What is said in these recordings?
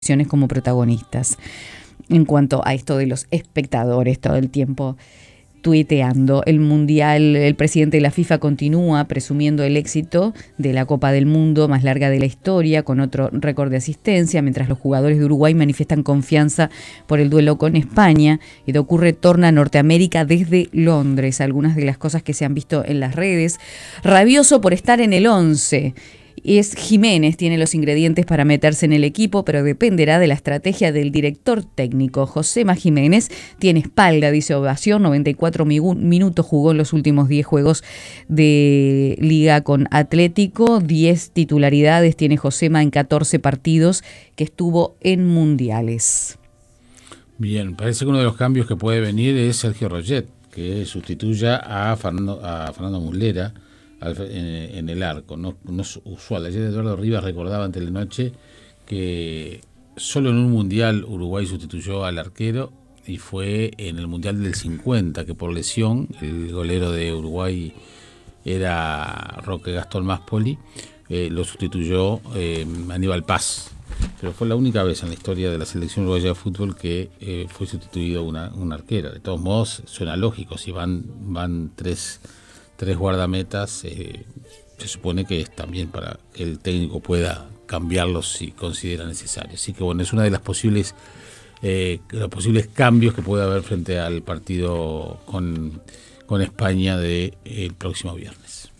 como protagonistas. En cuanto a esto de los espectadores, todo el tiempo tuiteando el Mundial, el presidente de la FIFA continúa presumiendo el éxito de la Copa del Mundo más larga de la historia, con otro récord de asistencia, mientras los jugadores de Uruguay manifiestan confianza por el duelo con España. Y de ocurre torna a Norteamérica desde Londres. Algunas de las cosas que se han visto en las redes. Rabioso por estar en el 11. Es Jiménez, tiene los ingredientes para meterse en el equipo, pero dependerá de la estrategia del director técnico. Josema Jiménez tiene espalda, dice Ovación, 94 minutos jugó en los últimos 10 juegos de Liga con Atlético, 10 titularidades tiene Josema en 14 partidos que estuvo en mundiales. Bien, parece que uno de los cambios que puede venir es Sergio Roget, que sustituya a Fernando Muslera en el arco. No es usual. Ayer Eduardo Rivas recordaba en Telenoche que solo en un mundial Uruguay sustituyó al arquero, y fue en el mundial del 50, que por lesión el golero de Uruguay era Roque Gastón Maspoli, lo sustituyó Aníbal Paz. Pero fue la única vez en la historia de la selección uruguaya de fútbol que fue sustituido un arquero. De todos modos, suena lógico. Si van tres guardametas, se supone que es también para que el técnico pueda cambiarlos si considera necesario. Así que bueno, es una de los posibles cambios que puede haber frente al partido con España del próximo viernes.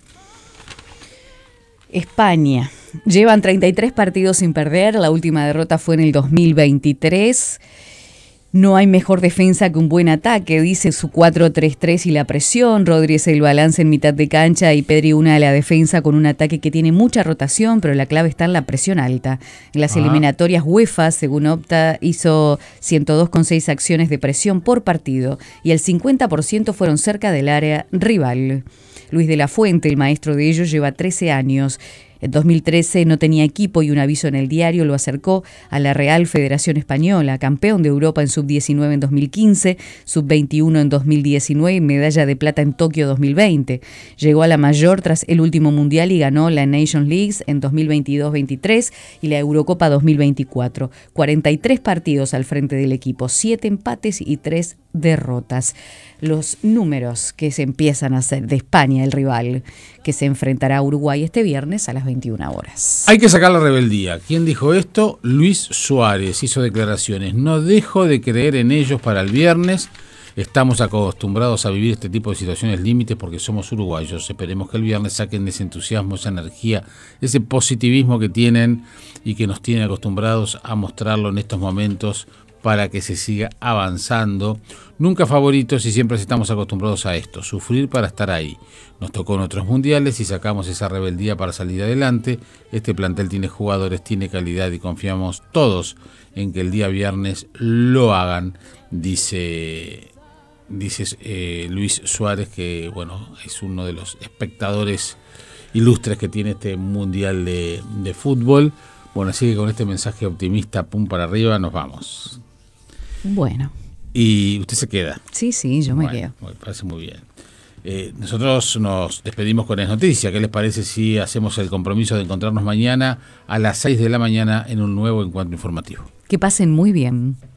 España. Llevan 33 partidos sin perder, la última derrota fue en el 2023. No hay mejor defensa que un buen ataque, dice su 4-3-3 y la presión. Rodri es el balance en mitad de cancha y Pedri una a la defensa con un ataque que tiene mucha rotación, pero la clave está en la presión alta. En las eliminatorias UEFA, según Opta, hizo 102,6 acciones de presión por partido y el 50% fueron cerca del área rival. Luis de la Fuente, el maestro de ellos, lleva 13 años. En 2013 no tenía equipo y un aviso en el diario lo acercó a la Real Federación Española, campeón de Europa en sub-19 en 2015, sub-21 en 2019 y medalla de plata en Tokio 2020. Llegó a la mayor tras el último mundial y ganó la Nations League en 2022-23 y la Eurocopa 2024. 43 partidos al frente del equipo, 7 empates y 3 derrotas. Los números que se empiezan a hacer de España, el rival que se enfrentará a Uruguay este viernes a las 21 horas. Hay que sacar la rebeldía. ¿Quién dijo esto? Luis Suárez hizo declaraciones. No dejo de creer en ellos para el viernes. Estamos acostumbrados a vivir este tipo de situaciones límites porque somos uruguayos. Esperemos que el viernes saquen ese entusiasmo, esa energía, ese positivismo que tienen y que nos tienen acostumbrados a mostrarlo en estos momentos para que se siga avanzando. Nunca favoritos y siempre estamos acostumbrados a esto, sufrir para estar ahí. Nos tocó en otros mundiales y sacamos esa rebeldía para salir adelante. Este plantel tiene jugadores, tiene calidad y confiamos todos en que el día viernes lo hagan, dice Luis Suárez, que bueno, es uno de los espectadores ilustres que tiene este mundial de fútbol. Bueno, así que con este mensaje optimista, pum para arriba, nos vamos. Bueno. Y usted se queda. Sí, yo me quedo. Me parece muy bien. Nosotros nos despedimos con Es Noticia. ¿Qué les parece si hacemos el compromiso de encontrarnos mañana a las 6 de la mañana en un nuevo encuentro informativo? Que pasen muy bien.